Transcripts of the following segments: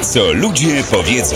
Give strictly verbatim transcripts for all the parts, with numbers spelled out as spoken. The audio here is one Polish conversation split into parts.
Co ludzie powiedzą.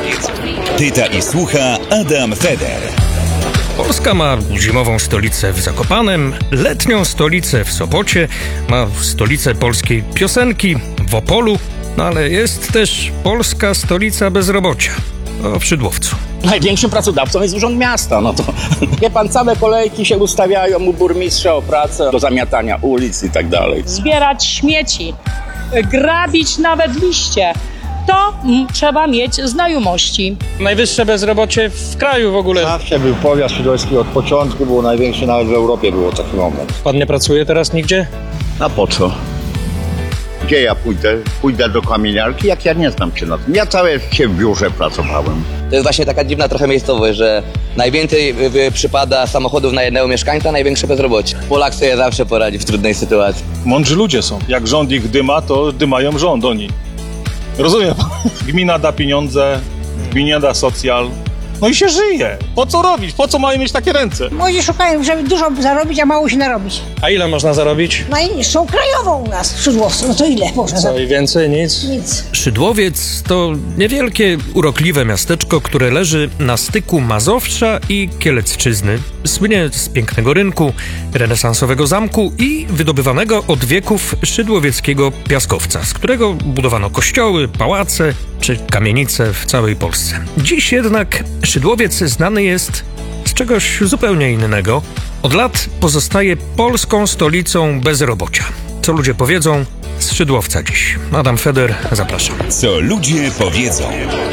Pyta i słucha Adam Feder. Polska ma zimową stolicę w Zakopanem, letnią stolicę w Sopocie, ma stolicę polskiej piosenki w Opolu, no ale jest też polska stolica bezrobocia, no, w Szydłowcu. Największym pracodawcą jest Urząd Miasta. No to, wie pan, całe kolejki się ustawiają u burmistrza o pracę do zamiatania ulic i tak dalej. Zbierać śmieci, grabić nawet liście. To mm, trzeba mieć znajomości. Najwyższe bezrobocie w kraju w ogóle. Zawsze był powiat szydłowski, od początku było największy, nawet w Europie było taki moment. Pan nie pracuje teraz nigdzie? A po co? Gdzie ja pójdę? Pójdę do kamieniarki, jak ja nie znam się na tym. Ja całe życie w biurze pracowałem. To jest właśnie taka dziwna trochę miejscowość, że najwięcej y, y, przypada samochodów na jednego mieszkańca, największe bezrobocie. Polak sobie zawsze poradzi w trudnej sytuacji. Mądrzy ludzie są. Jak rząd ich dyma, to dymają rząd oni. Rozumiem pan? Gmina da pieniądze, gmina da socjal. No i się żyje. Po co robić? Po co mają mieć takie ręce? Młodzi szukają, żeby dużo zarobić, a mało się narobić. A ile można zarobić? Najniższą krajową u nas w Szydłowcu. No to ile można Co zarobić? i więcej? Nic? Nic. Szydłowiec to niewielkie, urokliwe miasteczko, które leży na styku Mazowsza i Kielecczyzny. Słynie z pięknego rynku, renesansowego zamku i wydobywanego od wieków szydłowieckiego piaskowca, z którego budowano kościoły, pałace czy kamienice w całej Polsce. Dziś jednak Szydłowiec znany jest z czegoś zupełnie innego. Od lat pozostaje polską stolicą bezrobocia. Co ludzie powiedzą, z Szydłowca dziś. Adam Feder, zapraszam. Co ludzie powiedzą.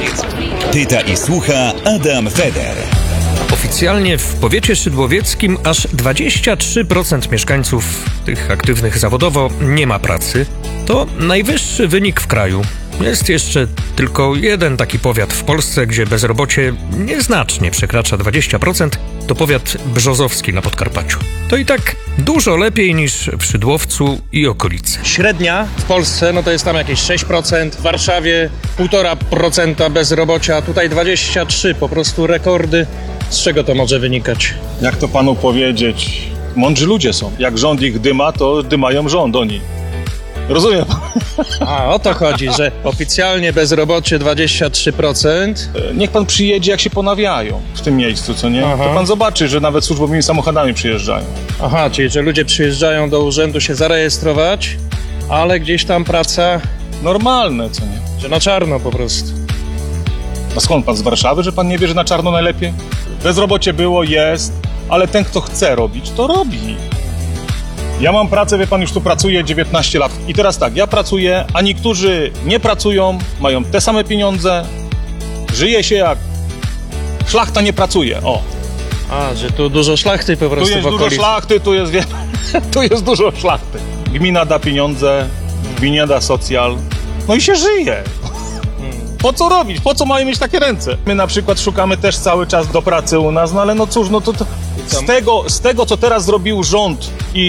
Pyta i słucha Adam Feder. Oficjalnie w powiecie szydłowieckim aż dwadzieścia trzy procent mieszkańców, tych aktywnych zawodowo, nie ma pracy. To najwyższy wynik w kraju. Jest jeszcze tylko jeden taki powiat w Polsce, gdzie bezrobocie nieznacznie przekracza dwadzieścia procent. To powiat brzozowski na Podkarpaciu. To i tak dużo lepiej niż w Szydłowcu i okolicy. Średnia w Polsce, no to jest tam jakieś sześć procent, w Warszawie półtora procent bezrobocia, a tutaj dwadzieścia trzy procent, po prostu rekordy. Z czego to może wynikać? Jak to panu powiedzieć? Mądrzy ludzie są. Jak rząd ich dyma, to dymają rząd oni. Rozumiem pan? A, o to chodzi, że oficjalnie bezrobocie dwadzieścia trzy procent. Niech pan przyjedzie, jak się ponawiają w tym miejscu, co nie? Aha. To pan zobaczy, że nawet służbowymi samochodami przyjeżdżają. Aha, czyli że ludzie przyjeżdżają do urzędu się zarejestrować, ale gdzieś tam praca, Normalne, co nie? że na czarno po prostu. A skąd pan, z Warszawy, że pan nie wie, że na czarno najlepiej? Bezrobocie było, jest, ale ten, kto chce robić, to robi. Ja mam pracę, wie pan, już tu pracuję dziewiętnaście lat. I teraz tak, ja pracuję, a niektórzy nie pracują, mają te same pieniądze, żyje się jak szlachta nie pracuje, o. A, że tu dużo szlachty po Tu prostu jest w dużo okolicy. szlachty, tu jest, wie, tu jest dużo szlachty. Gmina da pieniądze, gmina da socjal, no i się żyje. Po co robić? Po co mają mieć takie ręce? My na przykład szukamy też cały czas do pracy u nas, no ale no cóż, no to, to z tego, z tego, co teraz zrobił rząd i